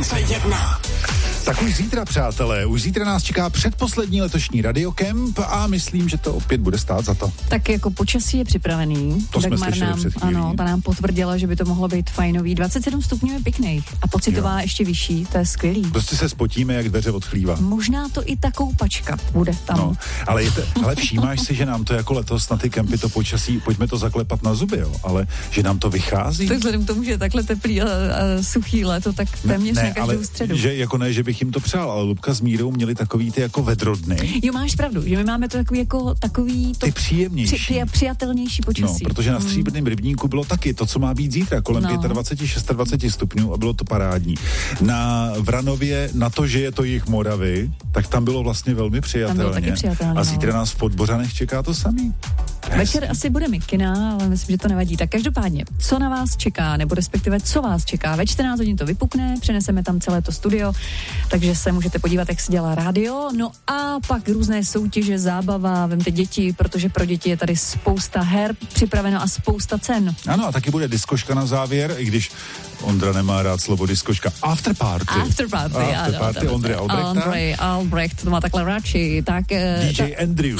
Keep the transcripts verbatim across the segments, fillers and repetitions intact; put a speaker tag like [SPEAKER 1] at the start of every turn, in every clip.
[SPEAKER 1] Frekvence jedna.
[SPEAKER 2] Tak už zítra, přátelé, už zítra nás čeká předposlední letošní Radiokemp a myslím, že to opět bude stát za to.
[SPEAKER 3] Tak jako počasí je připravený.
[SPEAKER 2] To jsme slyšeli
[SPEAKER 3] nám,
[SPEAKER 2] před chvílí.
[SPEAKER 3] Ano, ta nám potvrdila, že by to mohlo být fajnový. dvacet sedm stupňů je pěkných a pocitová jo. ještě vyšší, to je skvělý.
[SPEAKER 2] Prostě se spotíme jak dveře od chlíva.
[SPEAKER 3] Možná to i ta koupačka bude tam.
[SPEAKER 2] No, ale, je to, ale všímáš si, že nám to jako letos na ty kempy to počasí, pojďme to zaklepat na zuby, jo, ale že nám to vychází.
[SPEAKER 3] Tak vzhledem k tomu, že je takhle teplý a, a suchý léto, tak téměř ne, na každou
[SPEAKER 2] ale,
[SPEAKER 3] středu.
[SPEAKER 2] Že jako ne, že bych jim to přál, ale Lubka s Mírou měli takový ty jako vedrodny.
[SPEAKER 3] Jo, máš pravdu, že my máme to takový jako takový to
[SPEAKER 2] ty příjemnější.
[SPEAKER 3] Při, ty přijatelnější počasí.
[SPEAKER 2] No, protože na Stříbrném rybníku bylo taky to, co má být zítra, kolem
[SPEAKER 3] no.
[SPEAKER 2] dvacet pět, dvacet šest stupňů a bylo to parádní. Na Vranově, na to, že je to jich Moravy, tak tam bylo vlastně velmi přijatelně.
[SPEAKER 3] Tam bylo taky přijatelné.
[SPEAKER 2] A zítra nás v Podbořanech čeká to samý.
[SPEAKER 3] Večer asi bude mikina, ale myslím, že to nevadí. Tak každopádně, co na vás čeká, nebo respektive co vás čeká? Ve čtrnáct hodin to vypukne, přeneseme tam celé to studio, takže se můžete podívat, jak se dělá rádio. No a pak různé soutěže, zábava, vemte děti, protože pro děti je tady spousta her připraveno a spousta cen.
[SPEAKER 2] Ano, a taky bude diskoška na závěr, i když Ondra nemá rád slovo diskoška. After party.
[SPEAKER 3] After party,
[SPEAKER 2] After
[SPEAKER 3] ano,
[SPEAKER 2] party Ondry Albrechta.
[SPEAKER 3] Ondrej Albrecht, to má takhle radši. Tak,
[SPEAKER 2] D J ta... Andrew.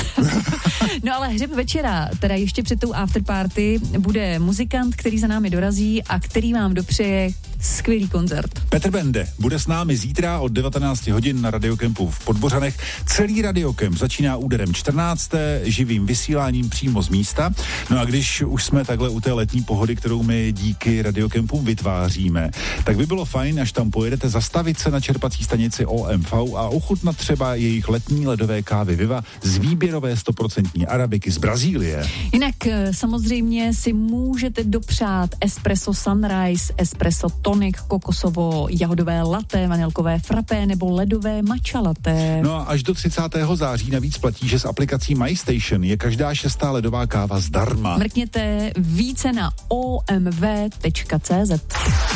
[SPEAKER 3] No ale hřeb večera, teda ještě před tou after party, bude muzikant, který za námi dorazí a který vám dopřeje skvělý koncert.
[SPEAKER 2] Petr Bende bude s námi zítra od devatenáct hodin na Radiokempu v Podbořanech. Celý Radiokemp začíná úderem čtrnácté živým vysíláním přímo z místa. No a když už jsme takhle u té letní pohody, kterou my díky Radiokempu vytváříme, tak by bylo fajn, až tam pojedete, zastavit se na čerpací stanici O M V a ochutnat třeba jejich letní ledové kávy Viva z výběrové stoprocentní arabiky z Brazílie.
[SPEAKER 3] Jinak samozřejmě si můžete dopřát espresso sunrise, espresso tonic, kokosovo jahodové latte, vanilkové frappé nebo ledové matcha latte.
[SPEAKER 2] No a až do třicátého září navíc platí, že s aplikací MyStation je každá šestá ledová káva zdarma.
[SPEAKER 3] Mrkněte více na o m v tečka c z.